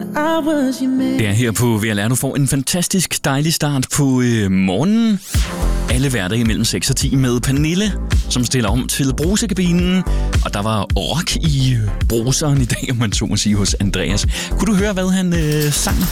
Det er her på VLR, du får en fantastisk dejlig start på morgenen. Alle hverdage mellem 6 og 10 med Pernille, som stiller om til brusekabinen. Og der var rock i bruseren i dag, om man så må sige, hos Andreas. Kunne du høre, hvad han sang?